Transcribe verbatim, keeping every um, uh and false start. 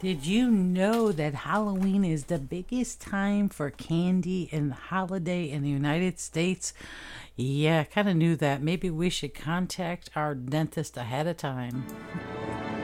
Did you know that Halloween is the biggest time for candy and holiday in the United States? Yeah, I kind of knew that. Maybe we should contact our dentist ahead of time.